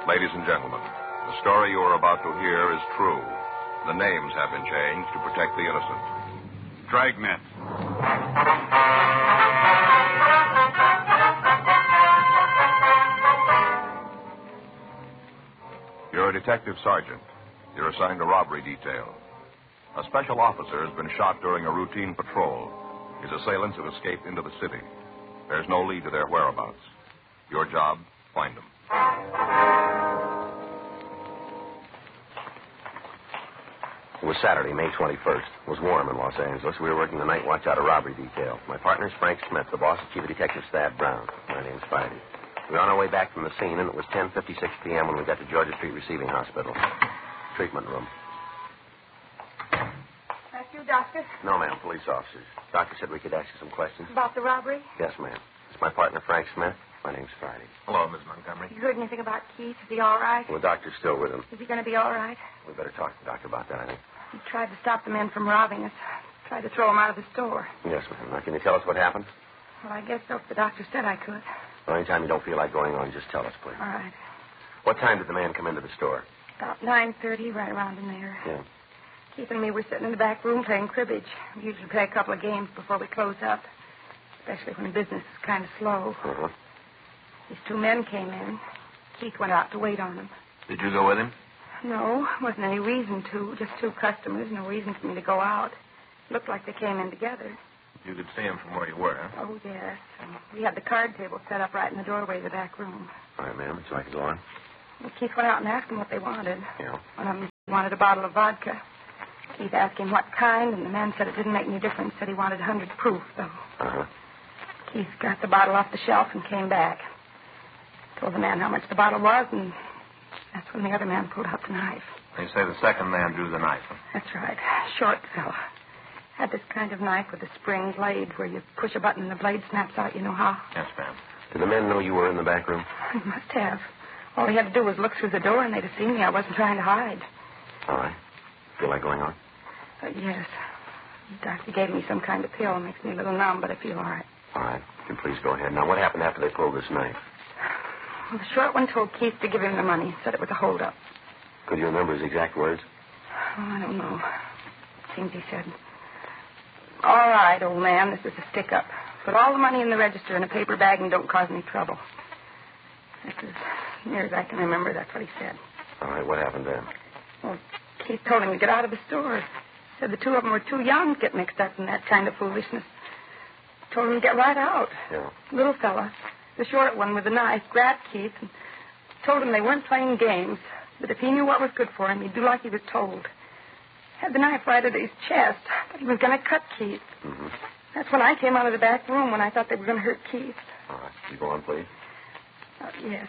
Ladies and gentlemen, the story you are about to hear is true. The names have been changed to protect the innocent. Dragnet. You're a detective sergeant. You're assigned a robbery detail. A special officer has been shot during a routine patrol. His assailants have escaped into the city. There's no lead to their whereabouts. Your job, find them. It was Saturday, May 21st. It was warm in Los Angeles. We were working the night watch out of robbery detail. My partner's Frank Smith. The boss is Chief of Detectives Thad Brown. My name's Friday. We were on our way back from the scene, and it was 10:56 p.m. when we got to Georgia Street Receiving Hospital. Treatment room. That's you, Doctor? No, ma'am, police officers. Doctor said we could ask you some questions. About the robbery? Yes, ma'am. It's my partner, Frank Smith. My name's Friday. Hello, Miss Montgomery. You heard anything about Keith? Is he all right? Well, the doctor's still with him. Is he going to be all right? We better talk to the doctor about that, I think. He tried to stop the men from robbing us. Tried to throw them out of the store. Yes, ma'am. Now, can you tell us what happened? Well, I guess so. If the doctor said I could. Well, anytime you don't feel like going on, just tell us, please. All right. What time did the man come into the store? About 9:30, right around in there. Yeah. Keith and me were sitting in the back room playing cribbage. We usually play a couple of games before we close up, especially when business is kind of slow. Uh-huh. These two men came in. Keith went out to wait on them. Did you go with him? No, wasn't any reason to. Just two customers. No reason for me to go out. Looked like they came in together. You could see him from where you were, huh? Oh, yes. We had the card table set up right in the doorway of the back room. All right, ma'am. Would you like to go on? Well, Keith went out and asked them what they wanted. Yeah. One of them wanted a bottle of vodka. Keith asked him what kind, and the man said it didn't make any difference. Said he wanted 100 proof, though. Uh-huh. Keith got the bottle off the shelf and came back. Told the man how much the bottle was, and that's when the other man pulled out the knife. You say the second man drew the knife, huh? That's right. Short fella. Had this kind of knife with a spring blade where you push a button and the blade snaps out. You know how? Yes, ma'am. Did the men know you were in the back room? He must have. All he had to do was look through the door, and they'd have seen me. I wasn't trying to hide. All right. Feel like going on? Yes. The doctor gave me some kind of pill. Makes me a little numb, but I feel all right. All right. You can please go ahead. Now, what happened after they pulled this knife? Well, the short one told Keith to give him the money. Said it was a holdup. Could you remember his exact words? Oh, I don't know. Seems he said, "All right, old man, this is a stick-up. Put all the money in the register in a paper bag and don't cause any trouble." That's as near as I can remember. That's what he said. All right. What happened then? Well, Keith told him to get out of the store. Said the two of them were too young to get mixed up in that kind of foolishness. Told him to get right out. Yeah. Little fella, the short one with the knife, grabbed Keith and told him they weren't playing games, that if he knew what was good for him, he'd do like he was told. Had the knife right at his chest, but he was going to cut Keith. Mm-hmm. That's when I came out of the back room when I thought they were going to hurt Keith. All right. You go on, please. Yes.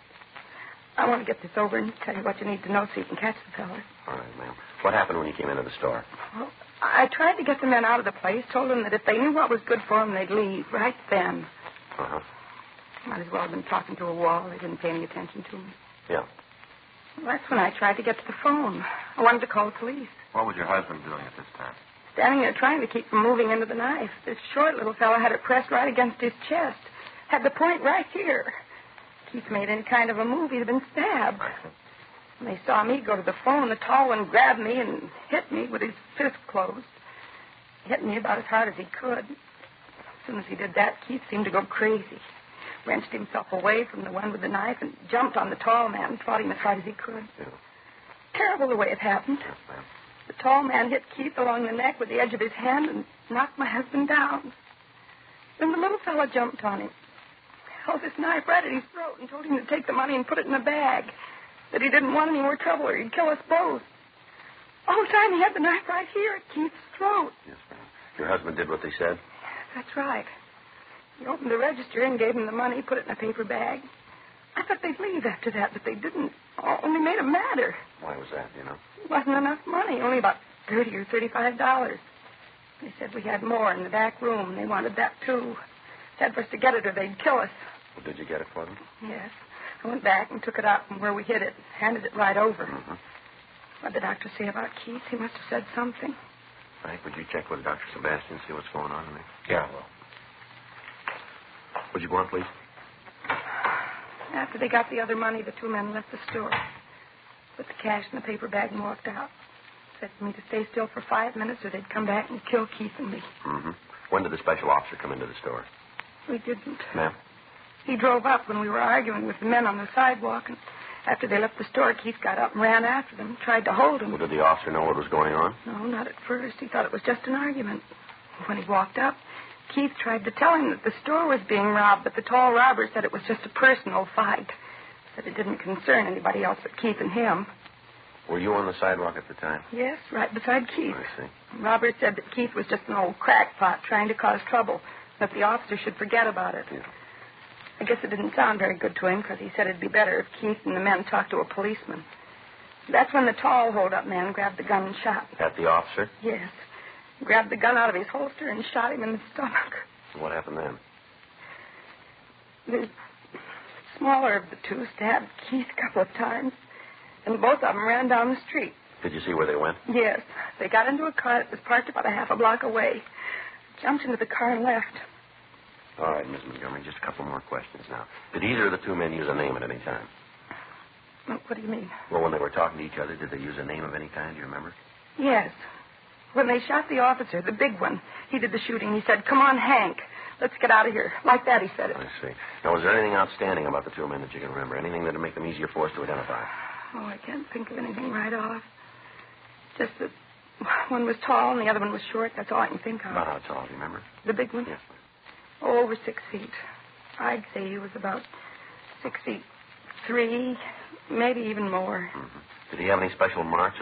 I want to get this over and tell you what you need to know so you can catch the fella. All right, ma'am. What happened when you came into the store? Well, I tried to get the men out of the place, told them that if they knew what was good for them, they'd leave right then. Uh-huh. Might as well have been talking to a wall. They didn't pay any attention to me. Yeah. Well, that's when I tried to get to the phone. I wanted to call the police. What was your husband doing at this time? Standing there trying to keep from moving into the knife. This short little fellow had it pressed right against his chest. Had the point right here. Keith made any kind of a move, he'd have been stabbed. When they saw me go to the phone, the tall one grabbed me and hit me with his fist closed. He hit me about as hard as he could. As soon as he did that, Keith seemed to go crazy. Wrenched himself away from the one with the knife and jumped on the tall man and fought him as hard as he could. Yeah. Terrible the way it happened. Yes, ma'am. The tall man hit Keith along the neck with the edge of his hand and knocked my husband down. Then the little fellow jumped on him, held his knife right at his throat and told him to take the money and put it in a bag, that he didn't want any more trouble or he'd kill us both. All the time he had the knife right here at Keith's throat. Yes, ma'am. Your husband did what they said? That's right. He opened the register and gave him the money, put it in a paper bag. I thought they'd leave after that, but they didn't. Only made it madder. Why was that, you know? It wasn't enough money, only about $30 or $35. They said we had more in the back room, and they wanted that, too. Said for us to get it or they'd kill us. Well, did you get it for them? Yes. I went back and took it out from where we hid it, handed it right over. Mm-hmm. What'd the doctor say about Keith? He must have said something. Frank, would you check with Dr. Sebastian, see what's going on in there? Yeah, well. Would you go on, please? After they got the other money, the two men left the store. Put the cash in the paper bag and walked out. Said to me to stay still for 5 minutes or they'd come back and kill Keith and me. Mm-hmm. When did the special officer come into the store? We didn't. Ma'am? He drove up when we were arguing with the men on the sidewalk, and after they left the store, Keith got up and ran after them, tried to hold him. Well, did the officer know what was going on? No, not at first. He thought it was just an argument. When he walked up, Keith tried to tell him that the store was being robbed, but the tall robber said it was just a personal fight. Said it didn't concern anybody else but Keith and him. Were you on the sidewalk at the time? Yes, right beside Keith. I see. Robert said that Keith was just an old crackpot trying to cause trouble, that the officer should forget about it. Yeah. I guess it didn't sound very good to him because he said it'd be better if Keith and the men talked to a policeman. That's when the tall hold-up man grabbed the gun and shot. At the officer? Yes. Grabbed the gun out of his holster and shot him in the stomach. What happened then? The smaller of the two stabbed Keith a couple of times, and both of them ran down the street. Did you see where they went? Yes. They got into a car that was parked about a half a block away, jumped into the car and left. All right, Miss Montgomery, just a couple more questions now. Did either of the two men use a name at any time? What do you mean? Well, when they were talking to each other, did they use a name of any kind? Do you remember? Yes. When they shot the officer, the big one, he did the shooting. He said, "Come on, Hank. Let's get out of here." Like that, he said it. I see. Now, was there anything outstanding about the two men that you can remember? Anything that would make them easier for us to identify? Oh, I can't think of anything right off. Just that one was tall and the other one was short. That's all I can think of. About how tall, do you remember? The big one? Yes. Oh, over 6 feet. I'd say he was about 6'3", maybe even more. Mm-hmm. Did he have any special marks